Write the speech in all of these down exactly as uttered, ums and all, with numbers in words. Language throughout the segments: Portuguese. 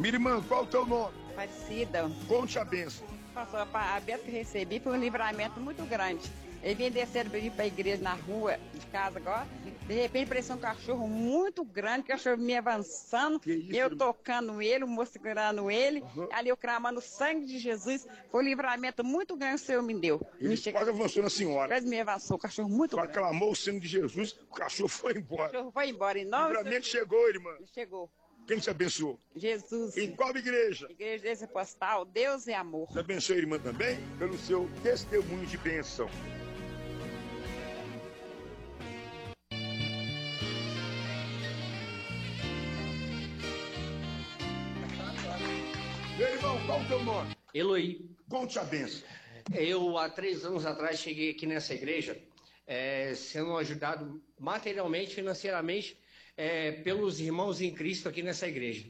Minha irmã, qual é o teu nome? Aparecida. Conte a bênção. Pastor, a bênção que eu recebi foi um livramento muito grande. Ele vinha descendo para ir para a igreja na rua de casa agora. De repente apareceu um cachorro muito grande, o cachorro me avançando, isso, eu irmão? Tocando ele, o moço segurando ele, uhum. Ali eu clamando o sangue de Jesus. Foi um livramento muito grande que o Senhor me deu. Ele me chega... quase avançou na senhora. Quase me avançou, o cachorro muito Só grande. clamou o sangue de Jesus, o cachorro foi embora. O cachorro foi embora. Em nome o livramento chegou, irmã. Chegou. Quem te abençoou? Jesus. Em qual igreja? Igreja desse postal, Deus é amor. Te abençoe, irmã, também, pelo seu testemunho de bênção. Meu irmão, qual o teu nome? Eloy. Conte a bênção. Eu, há três anos atrás, cheguei aqui nessa igreja, é, sendo ajudado materialmente, financeiramente, é, pelos irmãos em Cristo aqui nessa igreja.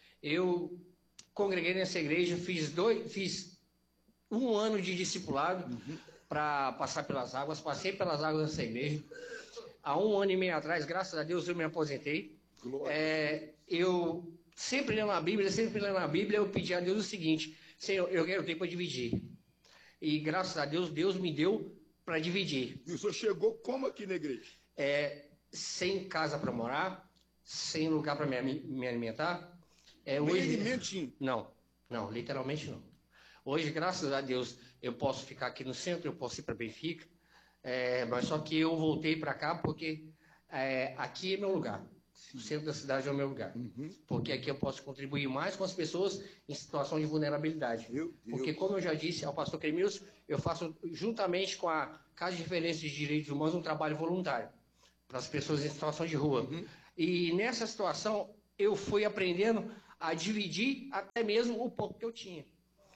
Eu congreguei nessa igreja, fiz, dois, fiz um ano de discipulado uhum. para passar pelas águas, passei pelas águas dessa igreja. Há um ano e meio atrás, graças a Deus, eu me aposentei. É, eu sempre lendo a Bíblia, sempre lendo a Bíblia, eu pedi a Deus o seguinte: Senhor, eu quero tempo para dividir. E graças a Deus, Deus me deu para dividir. E o senhor chegou como aqui na igreja? É, sem casa para morar, sem lugar para me, me alimentar. É, hoje, alimentinho? Não, não, literalmente não. Hoje, graças a Deus, eu posso ficar aqui no centro, eu posso ir para Benfica, é, mas só que eu voltei para cá porque é, aqui é meu lugar. O centro da cidade é o meu lugar. Uhum. Porque aqui eu posso contribuir mais com as pessoas em situação de vulnerabilidade. Meu Deus. Porque, como eu já disse ao pastor Cremilson, eu faço, juntamente com a Casa de Referência de Direitos Humanos, um trabalho voluntário para as pessoas em situação de rua. Uhum. E nessa situação, eu fui aprendendo a dividir até mesmo o pouco que eu tinha.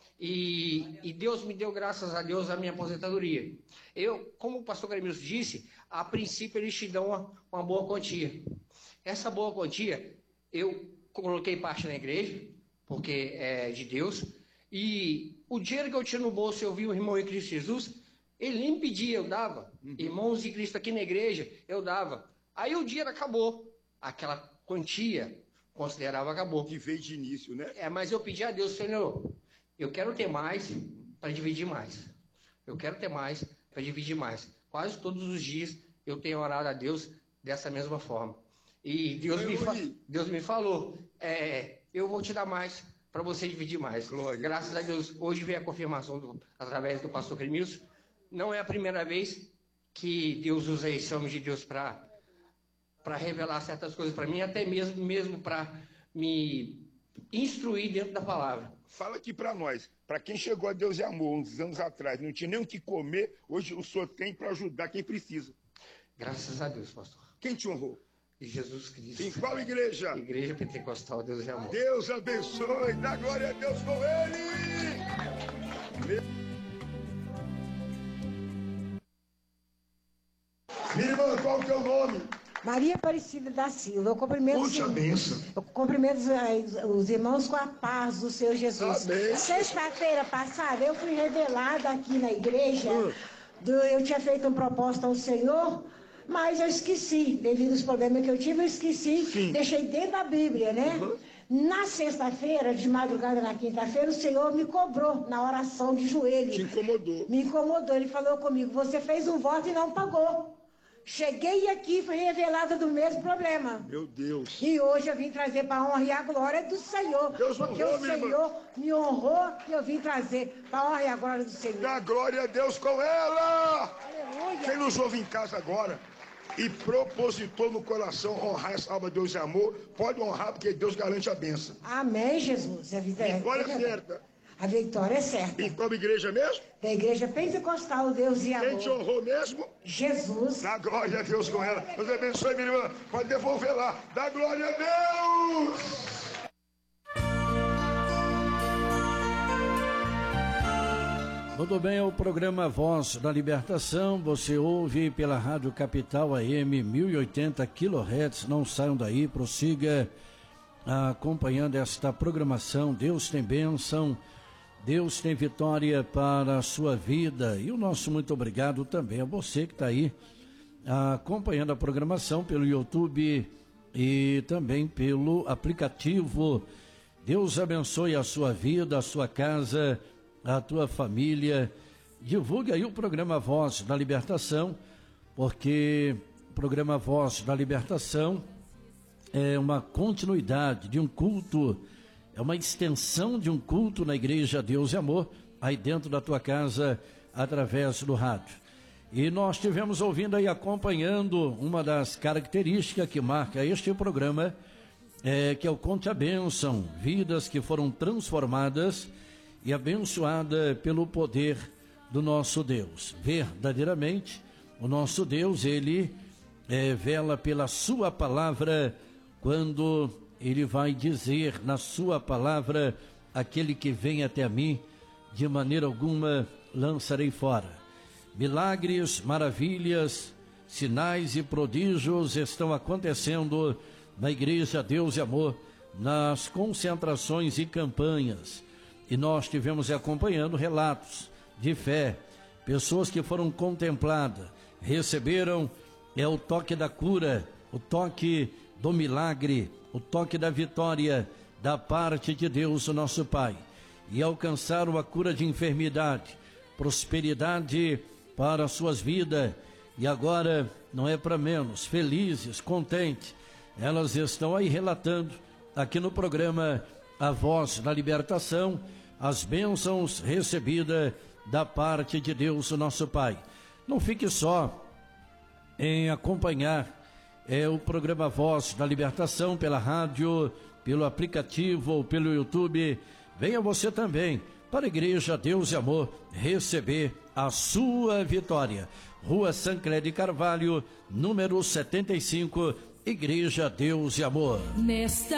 E, e Deus me deu, graças a Deus, a minha aposentadoria. Eu, como o pastor Cremilson disse, a princípio eles te dão uma, uma boa quantia. Essa boa quantia, eu coloquei parte na igreja, porque é de Deus, e o dinheiro que eu tinha no bolso, eu vi o irmão em Cristo Jesus, ele nem me pedia, eu dava. Uhum. Irmãos em Cristo aqui na igreja, eu dava. Aí o dinheiro acabou, aquela quantia, considerava, acabou. Que veio de início, né? É, mas eu pedi a Deus, Senhor, eu quero ter mais para dividir mais. Eu quero ter mais para dividir mais. Quase todos os dias eu tenho orado a Deus dessa mesma forma. E Deus, me, fa Deus me falou, é, eu vou te dar mais para você dividir mais. Glória. Graças a Deus, hoje veio a confirmação do, através do pastor Cremilson. Não é a primeira vez que Deus usa esse homem de Deus para para revelar certas coisas para mim, até mesmo, mesmo para me instruir dentro da palavra. Fala aqui para nós, para quem chegou a Deus e Amor uns anos atrás, não tinha nem o que comer, hoje o senhor tem para ajudar quem precisa. Graças a Deus, pastor. Quem te honrou? Jesus Cristo. Em qual igreja? Igreja Pentecostal, Deus e Amor. Deus abençoe, dá glória a Deus com ele. Minha irmã, qual é o teu nome? Maria Aparecida da Silva. Eu cumprimento, Puxa, os, benção. Eu cumprimento os, os irmãos com a paz do Senhor Jesus. Sexta-feira passada, eu fui revelada aqui na igreja. Hum. Do, eu tinha feito um propósito ao Senhor, mas eu esqueci, devido aos problemas que eu tive, eu esqueci, Sim. deixei dentro da Bíblia, né? Uhum. Na sexta-feira, de madrugada na quinta-feira, o Senhor me cobrou na oração de joelho. Te incomodou. Me incomodou, ele falou comigo, você fez um voto e não pagou. Cheguei aqui e fui revelada do mesmo problema. Meu Deus. E hoje eu vim trazer para a honra e a glória do Senhor. Deus porque honrou, o Senhor me honrou e eu vim trazer para a honra e a glória do Senhor. Dá glória a Deus com ela. Aleluia. Quem nos ouve em casa agora e propositou no coração honrar essa alma de Deus e Amor, pode honrar porque Deus garante a bênção. Amém, Jesus. A vida é glória certa. A vitória é certa. E qual igreja mesmo? Da igreja Pentecostal, Deus e Amor. Quem te honrou mesmo? Jesus. Dá glória a Deus com ela. Deus abençoe, minha irmã. Pode devolver lá. Dá glória a Deus. Tudo bem, é o programa Voz da Libertação. Você ouve pela Rádio Capital A M mil e oitenta quilohertz. Não saiam daí, prossiga acompanhando esta programação. Deus tem bênção. Deus tem vitória para a sua vida. E o nosso muito obrigado também a você que está aí acompanhando a programação pelo YouTube e também pelo aplicativo Deus abençoe a sua vida, a sua casa, a tua família. Divulgue aí o programa Voz da Libertação, porque o programa Voz da Libertação é uma continuidade de um culto, é uma extensão de um culto na Igreja Deus e Amor, aí dentro da tua casa, através do rádio. E nós estivemos ouvindo aí, acompanhando uma das características que marca este programa, é, que é o Conte a Bênção, vidas que foram transformadas e abençoadas pelo poder do nosso Deus. Verdadeiramente, o nosso Deus, ele é, vela pela sua palavra, quando ele vai dizer na sua palavra: aquele que vem até mim, de maneira alguma lançarei fora. Milagres, maravilhas, sinais e prodígios estão acontecendo na Igreja Deus e Amor, nas concentrações e campanhas. E nós estivemos acompanhando relatos de fé, pessoas que foram contempladas, receberam é, o toque da cura, o toque do milagre, o toque da vitória da parte de Deus, o nosso Pai, e alcançaram a cura de enfermidade, prosperidade para suas vidas, e agora não é para menos, felizes, contentes, elas estão aí relatando aqui no programa A Voz da Libertação, as bênçãos recebidas da parte de Deus, o nosso Pai. Não fique só em acompanhar é, o programa Voz da Libertação pela rádio, pelo aplicativo ou pelo YouTube. Venha você também para a Igreja Deus e Amor receber a sua vitória. Rua Sancler de Carvalho, número setenta e cinco, Igreja Deus e Amor. Nesta